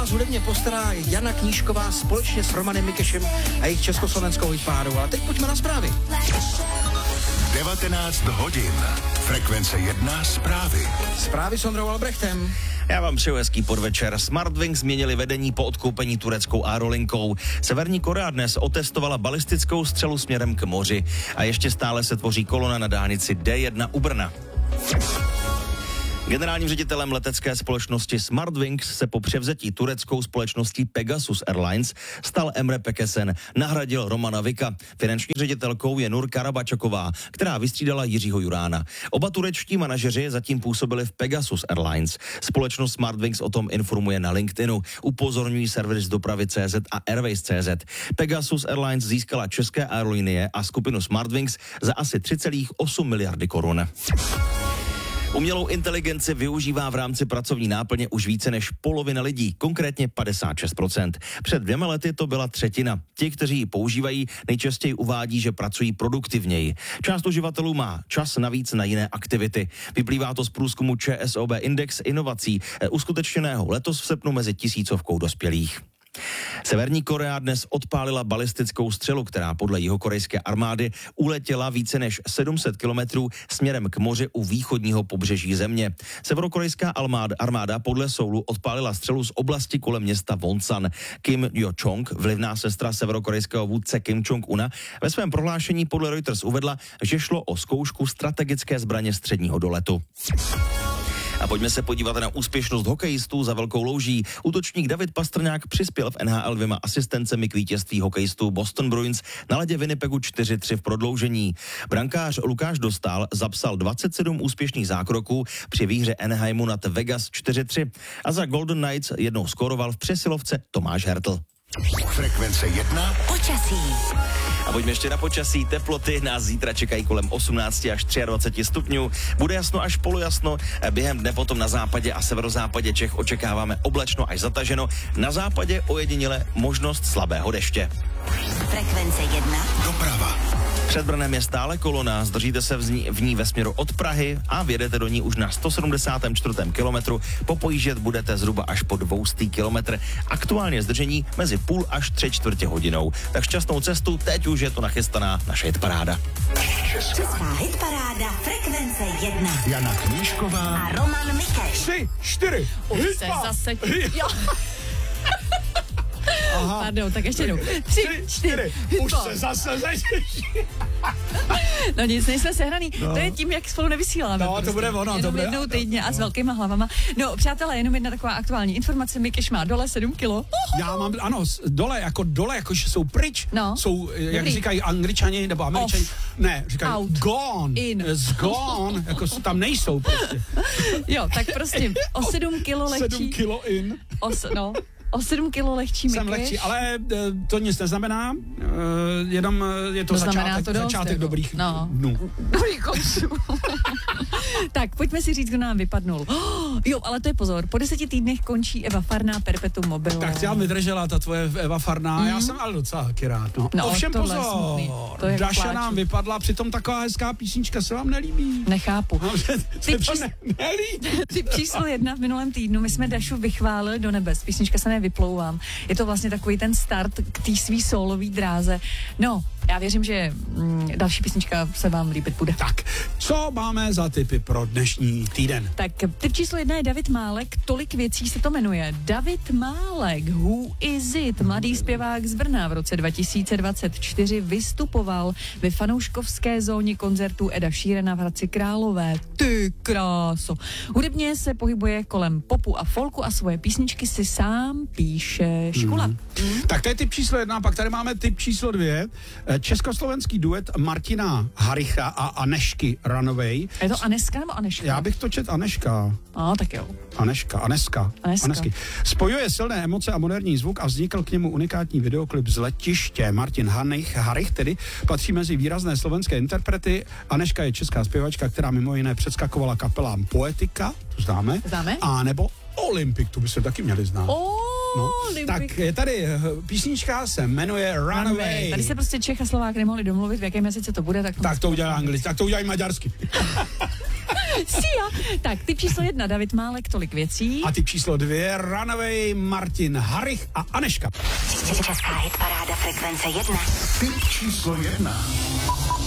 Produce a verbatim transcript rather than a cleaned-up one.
vás hudebně postará Jana Knížková společně s Romanem Mikešem a jejich československou hitpárou. Ale teď pojďme na zprávy. devatenáct hodin. Frekvence jedna zprávy. Zprávy s Ondrou Albrechtem. Já vám přeju hezký podvečer. Smartwings změnili vedení po odkoupení tureckou aerolinkou. Severní Korea dnes otestovala balistickou střelu směrem k moři. A ještě stále se tvoří kolona na dálnici D jedna u Brna. Generálním ředitelem letecké společnosti Smartwings se po převzetí tureckou společností Pegasus Airlines stal Emre Pekesen, nahradil Romana Vika. Finanční ředitelkou je Nur Karabačaková, která vystřídala Jiřího Jurána. Oba turečtí manažeři zatím působili v Pegasus Airlines. Společnost Smartwings o tom informuje na LinkedInu. Upozorňují servery z dopravy tečka cé zet a Airways tečka cé zet. Pegasus Airlines získala české aerolinie a skupinu Smartwings za asi tři celá osm miliardy korun. Umělou inteligenci využívá v rámci pracovní náplně už více než polovina lidí, konkrétně padesát šest procent. Před dvěma lety to byla třetina. Ti, kteří ji používají, nejčastěji uvádí, že pracují produktivněji. Část uživatelů má čas navíc na jiné aktivity. Vyplývá to z průzkumu ČSOB Index inovací, uskutečněného letos v srpnu mezi tisícovkou dospělých. Severní Korea dnes odpálila balistickou střelu, která podle jihokorejské armády uletěla více než sedm set kilometrů směrem k moři u východního pobřeží země. Severokorejská armáda, armáda podle Soulu odpálila střelu z oblasti kolem města Wonsan. Kim Jo-chong, vlivná sestra severokorejského vůdce Kim Jong-una, ve svém prohlášení podle Reuters uvedla, že šlo o zkoušku strategické zbraně středního doletu. A pojďme se podívat na úspěšnost hokejistů za velkou louží. Útočník David Pastrňák přispěl v N H L dvěma asistencemi k vítězství hokejistů Boston Bruins na ledě Winnipegu čtyři tři v prodloužení. Brankář Lukáš Dostál zapsal dvacet sedm úspěšných zákroků při výhře Anaheimu nad Vegas čtyři tři. A za Golden Knights jednou skóroval v přesilovce Tomáš Hertl. Frekvence jedna. Počasí. A pojďme ještě na počasí. Teploty nás zítra čekají kolem osmnáct až dvacet tři stupňů. Bude jasno až polojasno. Během dne potom na západě a severozápadě Čech očekáváme oblačno až zataženo. Na západě ojediněle možnost slabého deště. Frekvence jedna. Doprava. Před Brnem je stále kolona, zdržíte se v ní, v ní ve směru od Prahy a vjedete do ní už na sto sedmdesátém čtvrtém kilometru. Popojíždět budete zhruba až po dvoustý kilometr. Aktuálně zdržení mezi půl až tři čtvrtě hodinou. Tak šťastnou cestu, teď už je to nachystaná naše hitparáda. Česká hitparáda, frekvence jedna. Jana Knížková A Roman Mikeš. Tři, čtyři, Už se zase... Jo. Aha. Pardon, tak ještě jednou. Tři, čtyři, už se zase začíš. No nic, nejsme sehraný. No. To je tím, jak spolu nevysíláme. No, prostě. to bude ono. Jenom to bude... jednou týdně a s velkýma hlavama. No, přátelé, jenom jedna taková aktuální informace. Mikeš má dole sedm kilo. Uhu. Já mám, ano, dole, jako dole, jakože jsou pryč. No. Jsou, jak Dobrý. říkají Angličani nebo Američani. Off. Ne, říkají Out. gone. In. It's gone. Jako tam nejsou prostě. Jo, tak prostě o sedm kilo lehčí. sedm kilo in. O, no, o sedm kilo lehčí Mikeš. Jsem lehčí, ale to nic neznamená, jenom je to, To začátek, to dost, začátek jako. dobrých No. dnů. Dobrý konců. Tak, pojďme si říct, kdo nám vypadnul. Oh, jo, ale to je pozor, po deseti týdnech končí Eva Farná perpetuum mobile. Tak tě vydržela ta tvoje Eva Farná, mm. já jsem ale docela taky rád. No. No, Ovšem tohle pozor, smutný. To je Daša pláču. nám vypadla, přitom taková hezká písnička se vám nelíbí. Nechápu. No, že, Ty se to čís- ne, nelíbí. Tip číslo jedna v minulém týdnu, my jsme Dašu vychválili do nebes, písnička se nevyplouvám. Je to vlastně takový ten start k té svý solový dráze. No, já věřím, že mm, další písnička se vám líbit bude. Tak, co máme za tipy pro dnešní týden? Tak tip číslo jedna je David Málek, tolik věcí se to jmenuje. David Málek, Who is it? Mladý zpěvák z Brna v roce dva tisíce dvacet čtyři vystupoval ve fanouškovské zóně koncertů Eda Sheerana v Hradci Králové. Ty kráso. Hudebně se pohybuje kolem popu a folku a svoje písničky si sám píše. Škula. Mm. Mm. Tak to je tip číslo jedna, pak tady máme tip číslo dvě. Československý duet Martina Haricha a Anešky Runaway. Je to Aneska nebo Aneška? Já bych to čet Aneška. A, tak jo. Aneška, Aneska. Aneska. Anesky. Spojuje silné emoce a moderní zvuk a vznikl k němu unikátní videoklip z letiště. Martin Hanich, Harich tedy patří mezi výrazné slovenské interprety. Aneška je česká zpěvačka, která mimo jiné předskakovala kapelám Poetika, to známe, Známe. a nebo Olympik, to by se taky měli znát. Oh. No. kdybych- Tak je tady eh, písnička, se jmenuje Runaway. Tady se prostě Čech a Slovák nemohli domluvit, v jakém jazyce to bude, tak... Tak to udělá anglicky, tak to udělá maďarsky. Sia. Tak, typ číslo jedna, David Málek, tolik věcí. A typ číslo dvě, Runaway, Martin Harich a Anežka. Česká hitparáda Frekvence jedna. Tip číslo jedna.